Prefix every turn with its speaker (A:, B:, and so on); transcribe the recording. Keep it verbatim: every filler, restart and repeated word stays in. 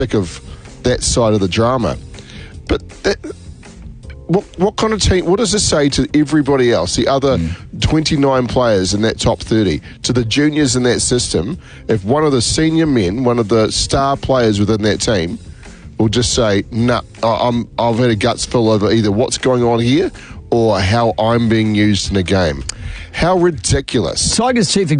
A: sick of that side of the drama. But that, what what kind of team? What does this say to everybody else? The other mm. twenty-nine players in that top thirty, to the juniors in that system. If one of the senior men, one of the star players within that team, will just say, "Nah, I'm I've had a guts fill over either what's going on here or how I'm being used in a game." How ridiculous!
B: Tigers chief